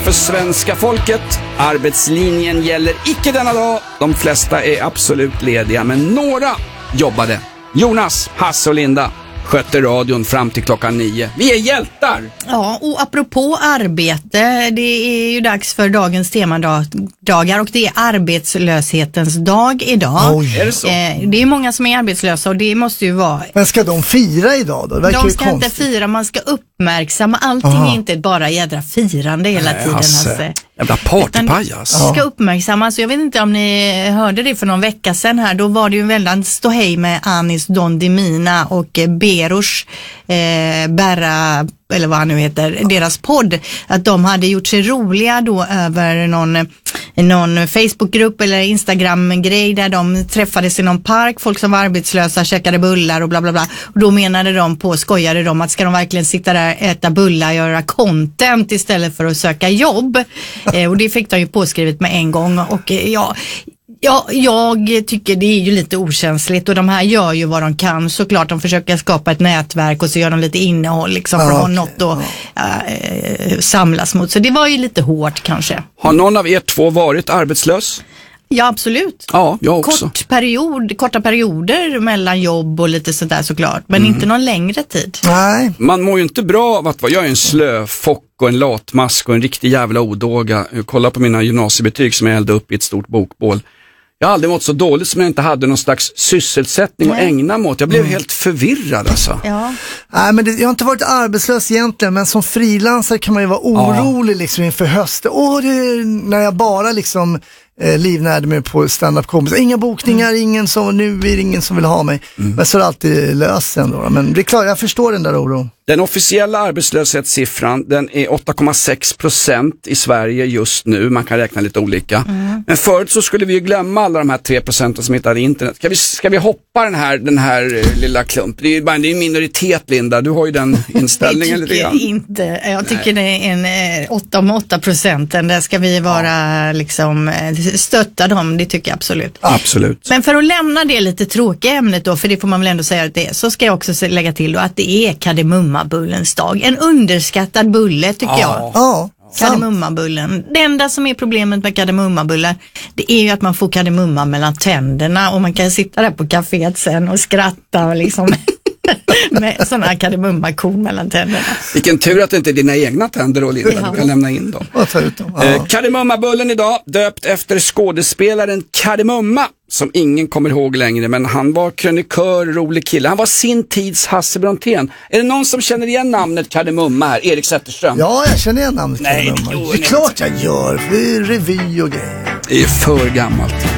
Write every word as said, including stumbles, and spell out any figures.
för svenska folket. Arbetslinjen gäller icke denna dag. De flesta är absolut lediga, men några jobbade. Jonas, Hasse och Linda skötte radion fram till klockan nio. Vi är hjältar! Ja, och apropå arbete, det är ju dags för dagens temadagar och det är arbetslöshetens dag idag. Oj. Är det så? Eh, det är många som är arbetslösa och det måste ju vara... Men ska de fira idag då? Det verkar De ju ska konstigt. inte fira, man ska uppmärksamma. Allting Aha. är inte bara jädra firande hela Nej, tiden. Hasse. Hasse. Jävla partypajas. Utan det ska uppmärksammas. Jag vet inte om ni hörde det för någon vecka sedan här. Då var det ju en väldigt ståhej med Anis Don Demina och eh, Berush eh, Berra, eller vad han nu heter, deras podd. Att de hade gjort sig roliga då över någon, någon Facebookgrupp eller Instagram-grej där de träffades i någon park. Folk som var arbetslösa käkade bullar och bla bla bla. Och då menade de på, skojade de att ska de verkligen sitta där, äta bullar, göra content istället för att söka jobb. Eh, och det fick de ju påskrivet med en gång. Och eh, ja... Ja, jag tycker det är ju lite okänsligt och de här gör ju vad de kan. Såklart de försöker skapa ett nätverk och så gör de lite innehåll liksom för att Ja, ha okej, något att äh, samlas mot. Så det var ju lite hårt kanske. Har någon av er två varit arbetslös? Ja, absolut. Ja, jag också. Kort period, korta perioder mellan jobb och lite sådär såklart. Men inte någon längre tid. Nej. Man mår ju inte bra av att vara, jag är en slöfock och en latmask och en riktig jävla odåga. Kolla på mina gymnasiebetyg som jag eldade upp i ett stort bokbål. Jag har aldrig mått så dåligt som jag inte hade någon slags sysselsättning Nej. att ägna mig åt. Jag blev mm. helt förvirrad alltså. Ja. Nej, men det, jag har inte varit arbetslös egentligen, men som frilansare kan man ju vara orolig liksom inför hösten. Åh, det är när jag bara liksom eh, livnärde mig på stand-up comedy. Inga bokningar, mm. ingen som, nu är det ingen som vill ha mig. Mm. Men så är det alltid löst sen då. Men det är klart, jag förstår den där oron. Den officiella arbetslöshetssiffran, den är åtta komma sex procent i Sverige just nu. Man kan räkna lite olika. Mm. Men förut så skulle vi ju glömma alla de här tre procenten som inte hade internet. Ska vi, ska vi hoppa den här, den här lilla klump? Det är ju bara det är en minoritet, Linda. Du har ju den inställningen lite grann. Jag tycker inte. Jag tycker Nej. det är en eh, åtta komma åtta procenten. Där ska vi vara ja. liksom stötta dem. Det tycker jag absolut. Absolut. Men för att lämna det lite tråkiga ämnet då, för det får man väl ändå säga att det är, så ska jag också lägga till då att det är kardemumma bullens dag. En underskattad bulle tycker ja. jag. Ja, kardemummabullen. Det enda som är problemet med kardemummabullar, det är ju att man får kardemumma mellan tänderna och man kan sitta där på kaféet sen och skratta och liksom med sådana här kardemummakorn mellan tänderna. Vilken tur att det inte är dina egna tänder och Linda, Ja. du kan lämna in dem. och ta ut dem. Ja. Eh, Kardemummabullen idag, döpt efter skådespelaren Kardemumma, som ingen kommer ihåg längre, men han var krönikör, rolig kille. Han var sin tids Hasse Brontén. Är det någon som känner igen namnet Kardemumma här? Erik Zetterström? Ja, jag känner igen namnet. Nej, Kardemumma. det gör det är ni klart jag gör. Det är revy och grejer. Det är för gammalt.